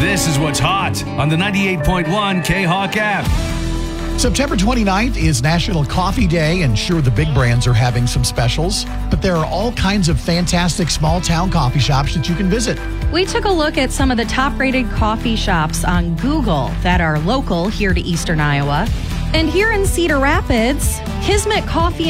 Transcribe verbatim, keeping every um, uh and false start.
This is what's hot on the ninety-eight point one K-Hawk app. September twenty-ninth is National Coffee Day, and sure, the big brands are having some specials, but there are all kinds of fantastic small-town coffee shops that you can visit. We took a look at some of the top-rated coffee shops on Google that are local here to Eastern Iowa. And here in Cedar Rapids, Kismet Coffee